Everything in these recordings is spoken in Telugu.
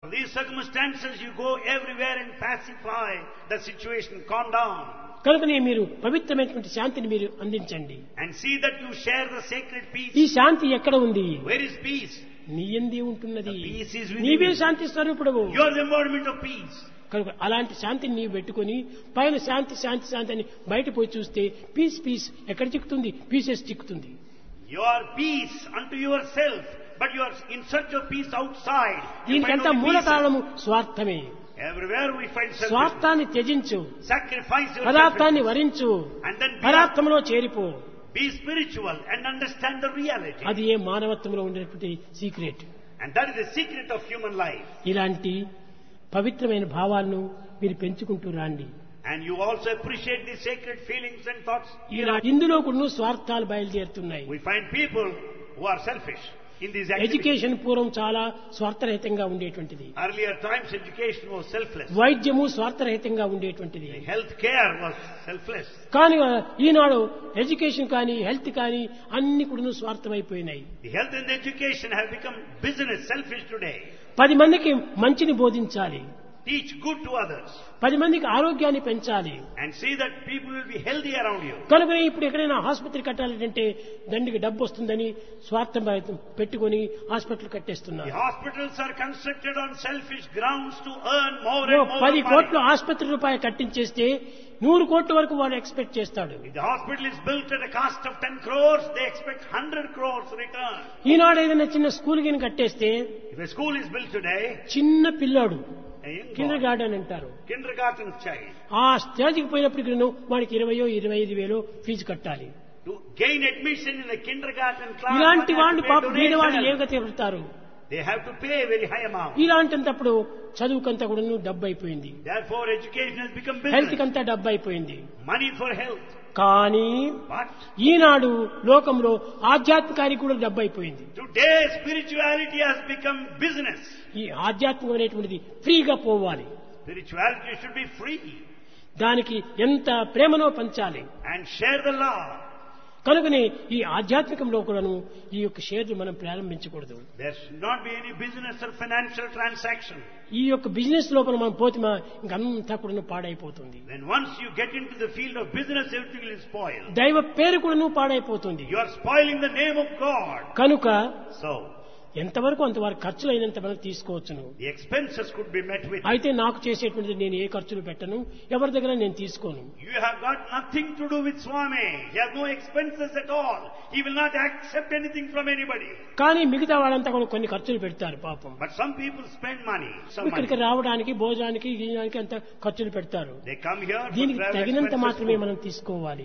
These circumstances, you go everywhere and pacify the situation, calm down. కనుకనే మీరు పవిత్రమైనటువంటి శాంతిని మీరు అందించండి. And see that you share the sacred peace. ఈ శాంతి ఎక్కడ ఉంది? Where is peace? నీ యందే ఉంటున్నది. The peace is within నీవే you. Shanti స్వరూపుడవు. You are the embodiment of peace. కనుక అలాంటి శాంతిని నీవు పెట్టుకొని పైన శాంతి శాంతి శాంతి అని బయట పోయి చూస్తే పీస్ పీస్ ఎక్కడ చిక్కుతుంది? Pieces చిక్కుతుంది. You are peace unto yourself, but you are in search of peace outside. You find దీనికంతా only మూల pieces. కారణము స్వార్థమే. Everywhere we find selfishness. స్వార్థాన్ని త్యజించు, Sacrifice your పదార్థాన్ని selfishness. వరించు, And then పదార్థంలో చేరిపో. be spiritual and understand the reality. అది ఏ మానవత్వంలో ఉండేటువంటి secret. And that is the secret of human life. ఇలాంటి పవిత్రమైన భావాలను మీరు పెంచుకుంటూ రాండి. And you also appreciate the sacred feelings and thoughts. ఇందులో కూడా స్వార్థాలు బయలుదేరుతున్నాయి. We find people who are selfish in these activities. Education పూర్వం చాలా స్వార్థరహితంగా ఉండేటువంటిది. Earlier times, education was selfless. వైద్యము స్వార్థరహితంగా ఉండేటువంటిది. Health care was selfless. కానీ ఈనాడు ఎడ్యుకేషన్ కానీ హెల్త్ కానీ అన్ని కూడా స్వార్థమైపోయినాయి. The health and the education have become business, selfish today. 10 మందికి మంచిని బోధించాలి, Teach good to others 10 మందికి ఆరోగ్యాన్ని పెంచాలి. and see that people will be healthy around you. కనుక ఇప్పుడు ఎక్కడైనా ఆసుపత్రి కట్టాలంటే దండికి డబ్బు వస్తుందని స్వార్థం పెట్టుకొని hospital The కట్టేస్తున్నారు. hospitals are constructed on selfish grounds to earn more and more 10 money. కోట్ల ఆసుపత్రి రూపాయలు కట్టించేస్తే 100 కోట్ల వరకు వాడు ఎక్స్పెక్ట్ చేస్తాడు. If the hospital is built at a cost of 10 crores, they expect 100 crores return. ఈనాడు ఏదైనా చిన్న స్కూల్ గిని కట్టేస్తే If a school is built today, చిన్న పిల్లాడు a young Kinder boy, garden అంటారు, kindergarten child, ఆ స్టేజ్కి పోయినప్పటికీ వాడికి 20,000-25,000 ఫీజు కట్టాలి. to gain admission in a kindergarten class, ఇలాంటి one has వాళ్ళు to pay పాప బీదవాళ్ళు donation. ఏమిగా తీరుతారు? They have to pay a very high amount. ఇలాంటప్పుడు చదువుకంతా కూడా డబ్బు అయిపోయింది, Therefore, education has become health business. కంతా డబ్బు అయిపోయింది. Money for health. కానీ But ఈనాడు లోకంలో ఆధ్యాత్మికానికి కూడా డబ్బు అయిపోయింది. today, spirituality has become business. ఈ ఆధ్యాత్మికం అనేటువంటిది ఫ్రీగా పోవాలి. Spirituality should be free దానికి ఎంత ప్రేమనో పంచాలి. and share the love. కనుకనే ఈ ఆధ్యాత్మికంలో కూడాను ఈ యొక్క షేర్లు మనం ప్రారంభించకూడదు. There should not be any business or financial transaction. ఈ యొక్క బిజినెస్ లోపల మనం పోతిమా ఇంకంతా కూడాను పాడైపోతుంది. When once you get into the field of business, everything will spoil. దైవ పేరు కూడాను పాడైపోతుంది. You are spoiling the name of God. కనుక So, ఎంతవరకు అంతవరకు ఖర్చులు అయినంత వరకు తీసుకోవచ్చును. the expenses could be met with. అయితే నాకు చేసేటువంటిది నేను ఏ ఖర్చులు పెట్టను, ఎవరి దగ్గర నేను తీసుకోను. You have got nothing to do with Swami. He has no expenses at all. He will not accept anything from anybody. కానీ మిగతా వాళ్ళంతా కూడా కొన్ని ఖర్చులు పెడతారు పాపం. But some people spend money. Some ఇక్కడికి money. రావడానికి భోజనానికి గీయడానికి అంత ఖర్చులు పెడతారు. They come here for దీనికి travel తగినంత మాత్రమే expenses. మనం తీసుకోవాలి.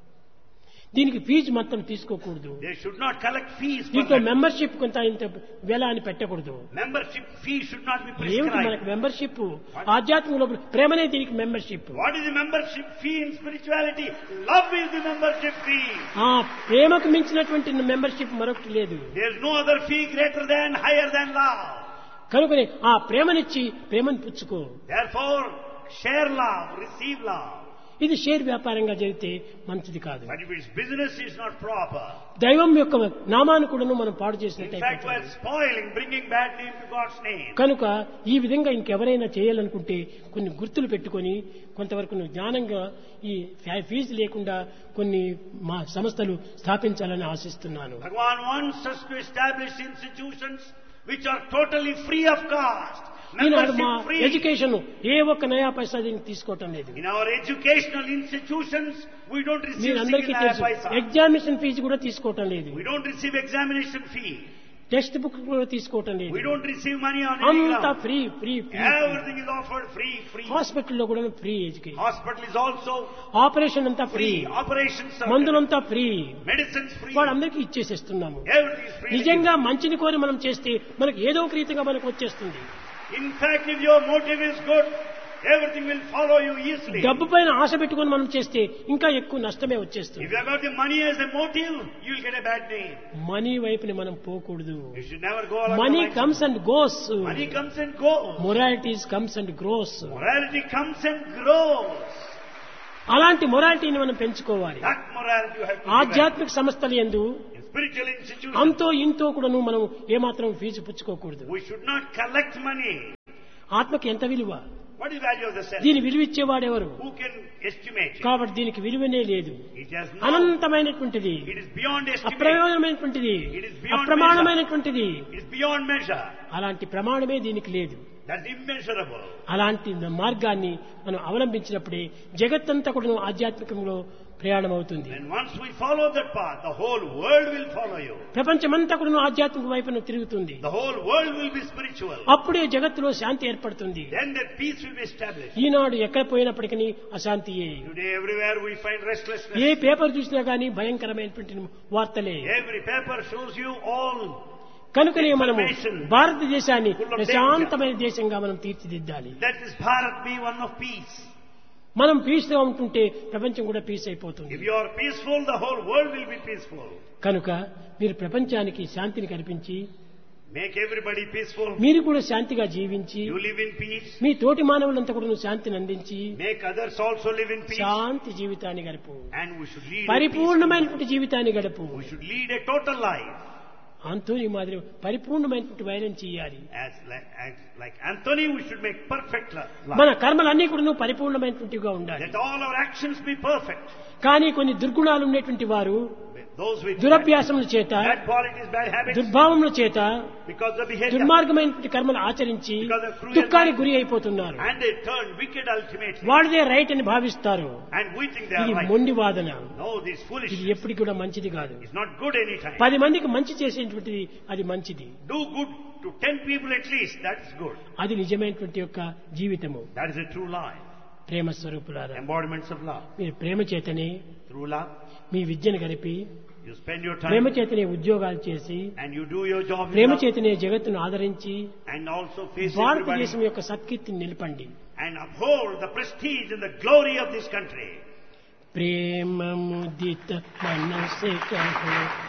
దీనికి ఫీజు మొత్తం తీసుకోకూడదు. They should not collect fees for దీంట్లో that. మెంబర్షిప్ కొంత ఇంత వెల అని పెట్టకూడదు. Membership fee should not be ఏమిటి prescribed. మనకు మెంబర్షిప్? ఆధ్యాత్మిక లోపల ప్రేమనే దీనికి membership. What is the membership fee in spirituality? Love is the membership fee. ఆ ప్రేమకు మించినటువంటి మెంబర్షిప్ మరొకటి లేదు. There is no other fee greater than, higher than love. కనుకనే ఆ ప్రేమనిచ్చి ప్రేమను పుచ్చుకో. Therefore, share love, receive love. ఇది షేర్ వ్యాపారంగా జరిగితే మంచిది కాదు. But if it's business, it's not proper. దైవం యొక్క నామాన్ని కూడా మనం పాడు In fact, చేసినట్టు. we're spoiling, bringing bad name to God's name. కనుక ఈ విధంగా ఇంకెవరైనా చేయాలనుకుంటే కొన్ని గుర్తులు పెట్టుకొని కొంతవరకు జ్ఞానంగా ఈ ఫీజు లేకుండా కొన్ని మా సంస్థలు స్థాపించాలని ఆశిస్తున్నాను. Bhagavan wants us to establish institutions which are totally free of cost. ఈనాడు మా Membership free. ఎడ్యుకేషన్ ఏ ఒక్క నయా పైసా దీనికి తీసుకోవటం లేదు. In our educational institutions, we don't receive మీరు అందరికీ single తెలుసు, paisa. ఎగ్జామినేషన్ ఫీజు కూడా తీసుకోవటం లేదు. We don't receive examination fee. Text book కూడా తీసుకోవటం లేదు. We don't receive money on any అంతా ground. Free free free. Everything is offered free. హాస్పిటల్లో కూడా free education. Hospital is also operation అంతా free, free. Operations are మందులంతా free. medicines free. వాళ్ళందరికీ ఇచ్చేసేస్తున్నాము. Everything is free. నిజంగా మంచిని కోరి మనం చేస్తే మనకు ఏదో ఒక రీతిగా మనకు వచ్చేస్తుంది. In fact, if your motive is good, everything will follow you easily. డబ్బు పైన ఆశ పెట్టుకొని మనం చేస్తే ఇంకా ఎక్కువ నష్టమే వచ్చేస్తుంది. If you have got the money as a motive, you will get a bad name. Money వైపుని మనం పోకూడదు. You should never go along money the lines. Comes and goes, Money comes and goes. Moralities comes and grows. Morality comes and grows. అలాంటి మొరాలిటీని మనం పెంచుకోవాలి. That morality you have to develop. ఆధ్యాత్మిక సంస్థల యందు In spiritual institutions, అంతో ఇంతో కూడాను మనం ఏమాత్రం fee పుచ్చుకోకూడదు. we should not collect money. ఆత్మకి ఎంత విలువ? What is the value of the self? దీని విలువ ఇచ్చేవాడెవరు? Who can estimate it? కాబట్టి దీనికి విలువనే లేదు. It has no. అనంతమైనటువంటిది, It is beyond estimate. అప్రయోజనమైనటువంటిది, It is beyond అప్రమాణమైనటువంటిది. It is beyond measure. అలాంటి ప్రమాణమే దీనికి లేదు. That's immeasurable. అలాంటి మార్గాన్ని మనం అవలంబించినప్పుడే జగత్తంతా కూడా ఆధ్యాత్మికంలో ప్రయాణం అవుతుంది. And once we follow that path, the whole world will follow you. ప్రపంచమంతా కూడా ఆధ్యాత్మిక వైపున తిరుగుతుంది. The whole world will be spiritual. అప్పుడే జగత్తులో శాంతి ఏర్పడుతుంది. Then that peace will be established. ఈనాడు ఎక్కడ పోయినప్పటికీ అశాంతియే. Today everywhere we find restlessness. A paper చూసినా గానీ భయంకరమైనటువంటి వార్తలే. Every paper shows you all. కనుకనే మనము భారతదేశాన్ని ప్రశాంతమైన దేశంగా మనం తీర్చిదిద్దాలి. That is Bharat be one of peace. మనం పీస్ గా ఉంటుంటే ప్రపంచం కూడా పీస్ అయిపోతుంది. If you are peaceful, the whole world will be peaceful. కనుక మీరు ప్రపంచానికి శాంతిని కల్పించి, Make everybody peaceful. మీరు కూడా శాంతిగా జీవించి, You live in peace. మీ తోటి మానవులంతా కూడా శాంతిని అందించి Make others also live in peace. శాంతి జీవితాన్ని గడుపు. And we should lead పరిపూర్ణమైనటువంటి జీవితాన్ని గడుపు. We should lead a total life. Anthony మాదిరి పరిపూర్ణమైనటువంటి వైరం చేయాలి. Like Anthony, we should make perfect life. మన కర్మలన్నీ కూడా పరిపూర్ణమైనటువంటివిగా ఉండాలి. Let all our actions be perfect. కానీ కొన్ని దుర్గుణాలు ఉన్నటువంటి వారు Those with దురభ్యాసముల చేత, bad qualities, bad habits, దుర్భావముల చేత because of behavior, దుర్మార్గమైనటువంటి కర్మలు ఆచరించి దుఃఖానికి గురి అయిపోతున్నారు. and they turn wicked ultimately. వాళ్ళదే రైట్ అని భావిస్తారు. And we think they are ఇది right. మొండి వాదన. No, this ఇది foolishness ఎప్పటికి కూడా మంచిది కాదు. is not good anytime. 10 మందికి మంచి చేసేటువంటిది అది మంచిది. Do good to 10 people at least. That's good. అది నిజమైనటువంటి యొక్క జీవితము. That is a true life. ప్రేమ స్వరూపులారా, Embodiments of love. మీరు ప్రేమ చేతనే Through love, మీ విద్యను గడిపి, you spend your Prema time చేతనే ఉద్యోగాలు చేసి, and you do your job in Prema love, చేతనే జగత్తును ఆదరించి and also face everybody భారతదేశం యొక్క సత్కీర్తిని నిలపండి. and uphold the prestige and the glory of this country. ప్రేమ ముదిత మనసే కహో